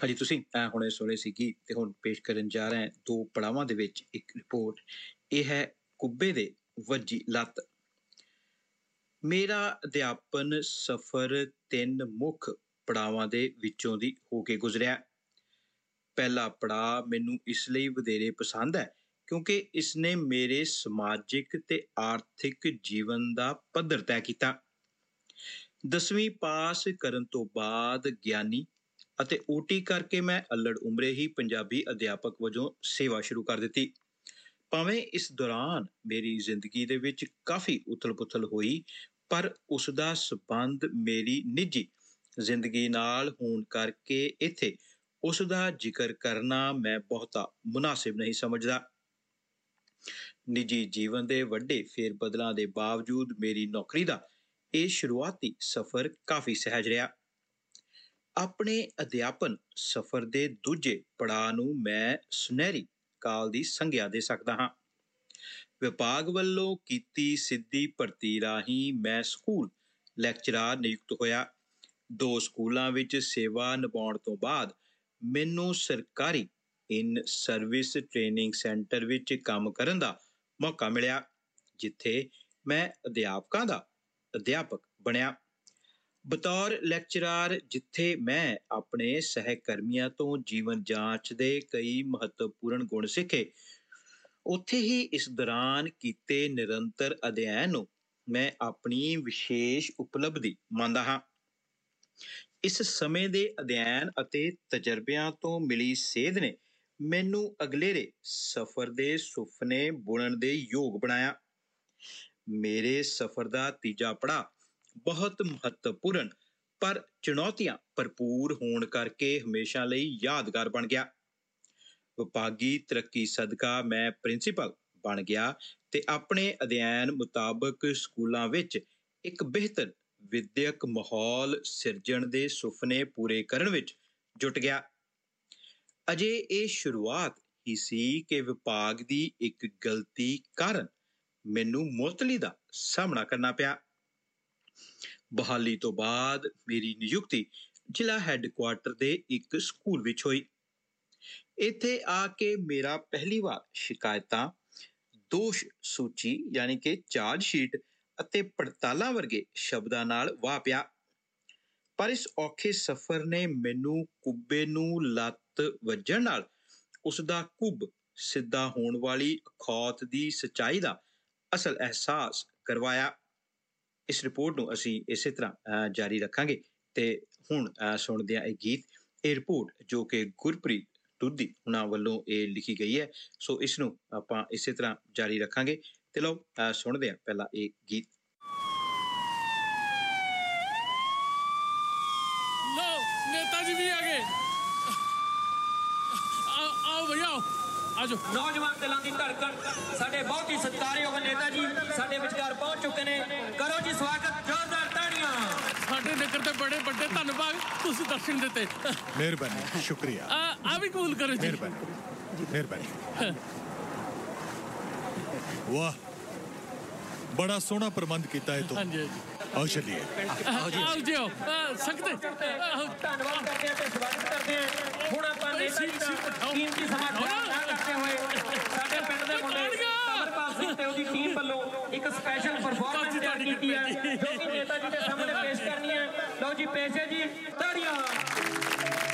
ਹਾਂਜੀ, ਤੁਸੀਂ ਹੁਣੇ ਸੁਣੇ ਸੀ ਗੀਤ ਤੇ ਹੁਣ ਪੇਸ਼ ਕਰਨ ਜਾ ਰਹੇ ਹਾਂ 2 ਪੜਾਵਾਂ ਦੇ ਵਿੱਚ ਇੱਕ ਰਿਪੋਰਟ। ਇਹ ਹੈ ਕੁੱਬੇ ਦੇ ਵੱਜੀ ਲੱਤ। ਮੇਰਾ ਅਧਿਆਪਨ ਸਫ਼ਰ 3 ਮੁੱਖ ਪੜਾਵਾਂ ਦੇ ਵਿੱਚੋਂ ਦੀ ਹੋ ਕੇ ਗੁਜ਼ਰਿਆ। ਪਹਿਲਾ ਪੜਾਅ ਮੈਨੂੰ ਇਸ ਲਈ ਵਧੇਰੇ ਪਸੰਦ ਹੈ ਕਿਉਂਕਿ ਇਸਨੇ ਮੇਰੇ ਸਮਾਜਿਕ ਤੇ ਆਰਥਿਕ ਜੀਵਨ ਦਾ ਪੱਧਰ ਤੈਅ ਕੀਤਾ। 10ਵੀਂ ਪਾਸ ਕਰਨ ਤੋਂ ਬਾਅਦ ਗਿਆਨੀ ਅਤੇ ਓਟੀ ਕਰਕੇ ਮੈਂ ਅੱਲੜ ਉਮਰੇ ਹੀ ਪੰਜਾਬੀ ਅਧਿਆਪਕ ਵਜੋਂ ਸੇਵਾ ਸ਼ੁਰੂ ਕਰ ਦਿੱਤੀ। ਭਾਵੇਂ ਇਸ ਦੌਰਾਨ ਮੇਰੀ ਜ਼ਿੰਦਗੀ ਦੇ ਵਿੱਚ ਕਾਫੀ ਉਥਲ-ਪੁਥਲ ਹੋਈ, ਪਰ ਉਸ ਦਾ ਸੰਬੰਧ ਮੇਰੀ ਨਿੱਜੀ ਜ਼ਿੰਦਗੀ ਨਾਲ ਹੋਣ ਕਰਕੇ ਇੱਥੇ ਉਸ ਦਾ ਜ਼ਿਕਰ ਕਰਨਾ ਮੈਂ ਬਹੁਤਾ ਮੁਨਾਸਿਬ ਨਹੀਂ ਸਮਝਦਾ। ਨਿੱਜੀ ਜੀਵਨ ਦੇ ਵੱਡੇ ਫੇਰ-ਬਦਲਾਂ ਦੇ ਬਾਵਜੂਦ ਮੇਰੀ ਨੌਕਰੀ ਦਾ ਇਹ ਸ਼ੁਰੂਆਤੀ ਸਫ਼ਰ ਕਾਫੀ ਸਹਿਜ ਰਿਹਾ। ਆਪਣੇ ਅਧਿਆਪਨ ਸਫ਼ਰ ਦੇ ਦੂਜੇ ਪੜਾਅ ਨੂੰ ਮੈਂ ਸੁਨਹਿਰੀ ਕਾਲ ਦੀ ਸੰਗਿਆ ਦੇ ਸਕਦਾ ਹਾਂ। ਵਿਭਾਗ ਵੱਲੋਂ ਕੀਤੀ ਸਿੱਧੀ ਭਰਤੀ ਰਾਹੀਂ ਮੈਂ ਸਕੂਲ ਲੈਕਚਰਾਰ ਨਿਯੁਕਤ ਹੋਇਆ। 2 ਸਕੂਲਾਂ ਵਿੱਚ ਸੇਵਾ ਨਿਭਾਉਣ ਤੋਂ ਬਾਅਦ ਮੈਨੂੰ ਸਰਕਾਰੀ ਇਨ ਸਰਵਿਸ ਟ੍ਰੇਨਿੰਗ ਸੈਂਟਰ ਵਿੱਚ ਕੰਮ ਕਰਨ ਦਾ ਮੌਕਾ ਮਿਲਿਆ, ਜਿੱਥੇ ਮੈਂ ਅਧਿਆਪਕਾਂ ਦਾ ਅਧਿਆਪਕ ਬਣਿਆ। ਬਤੌਰ ਲੈਕਚਰਾਰ ਜਿੱਥੇ ਮੈਂ ਆਪਣੇ ਸਹਿਕਰਮੀਆਂ ਤੋਂ ਜੀਵਨ ਜਾਂਚ ਦੇ ਕਈ ਮਹੱਤਵਪੂਰਨ ਗੁਣ ਸਿੱਖੇ, ਉੱਥੇ ਹੀ ਇਸ ਦੌਰਾਨ ਕੀਤੇ ਨਿਰੰਤਰ ਅਧਿਐਨ ਨੂੰ ਮੈਂ ਆਪਣੀ ਵਿਸ਼ੇਸ਼ ਉਪਲਬਧੀ ਮੰਨਦਾ ਹਾਂ। ਇਸ ਸਮੇਂ ਦੇ ਅਧਿਐਨ ਅਤੇ ਤਜਰਬਿਆਂ ਤੋਂ ਮਿਲੀ ਸੇਧ ਨੇ ਮੈਨੂੰ ਅਗਲੇਰੇ ਸਫ਼ਰ ਦੇ ਸੁਪਨੇ ਬੁਣਨ ਦੇ ਯੋਗ ਬਣਾਇਆ। ਮੇਰੇ ਸਫ਼ਰ ਦਾ ਤੀਜਾ ਪੜਾਅ ਬਹੁਤ ਮਹੱਤਵਪੂਰਨ ਪਰ ਚੁਣੌਤੀਆਂ ਭਰਪੂਰ ਹੋਣ ਕਰਕੇ ਹਮੇਸ਼ਾ ਲਈ ਯਾਦਗਾਰ ਬਣ ਗਿਆ। ਵਿਭਾਗੀ ਤਰੱਕੀ ਸਦਕਾ ਮੈਂ ਪ੍ਰਿੰਸੀਪਲ ਬਣ ਗਿਆ ਤੇ ਆਪਣੇ ਅਧਿਐਨ ਮੁਤਾਬਕ ਸਕੂਲਾਂ ਵਿੱਚ ਇੱਕ ਬਿਹਤਰ ਵਿਦਿਅਕ ਮਾਹੌਲ ਸਿਰਜਣ ਦੇ ਸੁਪਨੇ ਪੂਰੇ ਕਰਨ ਵਿੱਚ ਜੁਟ ਗਿਆ। ਅਜੇ ਇਹ ਸ਼ੁਰੂਆਤ ਹੀ ਸੀ ਕਿ ਵਿਭਾਗ ਦੀ ਇੱਕ ਗਲਤੀ ਕਾਰਨ ਮੈਨੂੰ ਮੁਅੱਤਲੀ ਦਾ ਸਾਹਮਣਾ ਕਰਨਾ ਪਿਆ। ਬਹਾਲੀ ਤੋਂ ਬਾਅਦ ਮੇਰੀ ਨਿਯੁਕਤੀ ਜ਼ਿਲ੍ਹਾ ਹੈੱਡਕੁਆਰਟਰ ਦੇ ਇੱਕ ਸਕੂਲ ਵਿੱਚ ਹੋਈ। ਇੱਥੇ ਆ ਕੇ ਮੇਰਾ ਪਹਿਲੀ ਵਾਰ ਸ਼ਿਕਾਇਤਾਂ, ਦੋਸ਼ ਸੂਚੀ ਯਾਨੀ ਕਿ ਚਾਰਜ ਸ਼ੀਟ ਅਤੇ ਪੜਤਾਲਾਂ ਵਰਗੇ ਸ਼ਬਦਾਂ ਨਾਲ ਵਾਹ ਪਿਆ। ਪਰ ਇਸ ਔਖੇ ਸਫ਼ਰ ਨੇ ਮੈਨੂੰ ਕੁੱਬੇ ਨੂੰ ਲੱਤ ਵੱਜਣ ਨਾਲ ਉਸ ਦਾ ਕੁੱਬ ਸਿੱਧਾ ਹੋਣ ਵਾਲੀ ਅਖੌਤ ਦੀ ਸੱਚਾਈ ਦਾ ਅਸਲ ਅਹਿਸਾਸ ਕਰਵਾਇਆ। ਇਸ ਰਿਪੋਰਟ ਨੂੰ ਅਸੀਂ ਇਸੇ ਤਰ੍ਹਾਂ ਜਾਰੀ ਰੱਖਾਂਗੇ ਤੇ ਹੁਣ ਸੁਣਦੇ ਹਾਂ ਇਹ ਗੀਤ। ਇਹ ਰਿਪੋਰਟ ਜੋ ਕਿ ਗੁਰਪ੍ਰੀਤ ਦੁੱਧੀ ਉਹਨਾਂ ਵੱਲੋਂ ਇਹ ਲਿਖੀ ਗਈ ਹੈ, ਸੋ ਇਸ ਨੂੰ ਆਪਾਂ ਇਸੇ ਤਰ੍ਹਾਂ ਜਾਰੀ ਰੱਖਾਂਗੇ ਤੇ ਲਓ ਸੁਣਦੇ ਹਾਂ ਪਹਿਲਾਂ ਇਹ ਗੀਤ। ਲਓ ਨੇਤਾ ਜੀ ਵੀ ਆ ਗਏ। ਆਓ ਭਈਆ ਆਓ, ਆਜੋ। ਨੌਜਵਾਨ ਦਿਲਾਂ ਦੀ ਧੜਕਣ ਸਾਡੇ ਬਹੁਤ ਹੀ ਸਤਿਕਾਰਯੋਗ ਨੇਤਾ ਜੀ ਸਾਡੇ ਵਿਚਕਾਰ ਪਹੁੰਚ ਚੁੱਕੇ ਨੇ। ਕਰੋ ਜੀ ਸਵਾਗਤ, ਜ਼ੋਰਦਾਰ ਤਾੜੀਆਂ। ਸਾਡੇ ਨਗਰ ਤੇ ਬੜੇ ਵੱਡੇ ਧੰਨਵਾਦ, ਤੁਸੀਂ ਦਰਸ਼ਨ ਦਿੱਤੇ। ਮਿਹਰਬਾਨੀ, ਸ਼ੁਕਰੀਆ। ਆ ਵੀ ਕਬੂਲ ਕਰੋ ਜੀ। ਮਿਹਰਬਾਨੀ। ਵਾਹ, ਬੜਾ ਸੋਹਣਾ ਪ੍ਰਬੰਧ ਕੀਤਾ ਹੈ ਤੂੰ। ਹਾਂਜੀ ਆਓ ਚੱਲੀਏ। ਆਓ ਜੀ ਆਓ, ਸਕਦੇ। ਧੰਨਵਾਦ ਕਰਦੇ ਹਾਂ ਤੇ ਸਵਾਗਤ ਕਰਦੇ ਹਾਂ। ਹੁਣ ਆਪਾਂ ਨੇਤਾ ਜੀ ਦਾ ਕੀਮਤੀ ਸਮਾਂ ਨਾ ਕਰਦੇ ਹੋਏ ਸਾਡੇ ਪਿੰਡ ਦੇ ਮੁੰਡੇ ਅਮਰਪਾਲ ਸਿੰਘ ਤੇ ਉਹਦੀ ਟੀਮ ਵੱਲੋਂ ਇੱਕ ਸਪੈਸ਼ਲ ਪਰਫਾਰਮੈਂਸ ਤਿਆਰ ਕੀਤੀ ਹੈ ਜੋ ਕਿ ਨੇਤਾ ਜੀ ਦੇ ਸਾਹਮਣੇ ਪੇਸ਼ ਕਰਨੀ ਹੈ। ਲਓ ਜੀ ਪੇਸ਼ ਹੈ ਜੀ।